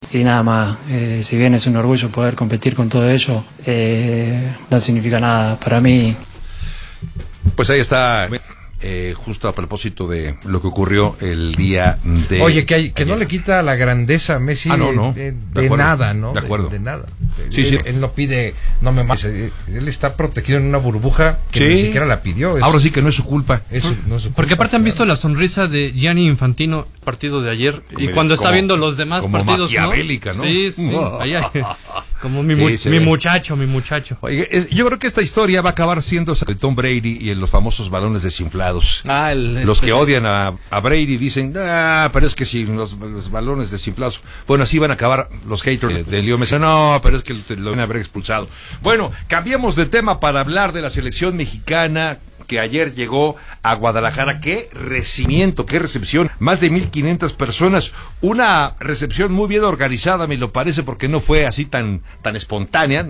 nada más. Si bien es un orgullo poder competir con todo ello, no significa nada para mí. Pues ahí está, justo a propósito de lo que ocurrió el día de... Oye, que no le quita la grandeza a Messi de nada, ¿no? De acuerdo. De nada. Sí, él no pide, no me mates. Él está protegido en una burbuja que ni siquiera la pidió. Ahora sí que no es su culpa. No es su Porque culpa, aparte han visto la sonrisa de Gianni Infantino partido de ayer y cuando está viendo los demás como partidos, maquiavélica, ¿no? Sí, ahí como mi muchacho. Oye, yo creo que esta historia va a acabar siendo de Tom Brady y los famosos balones desinflados. Los que odian a Brady dicen, pero es que si los balones desinflados. Bueno, así van a acabar los haters de Leo Messi. No, pero es que lo van a haber expulsado. Bueno, cambiamos de tema para hablar de la selección mexicana que ayer llegó a Guadalajara. Qué recibimiento, qué recepción, más de 1,500 personas, una recepción muy bien organizada, me lo parece, porque no fue así tan espontánea.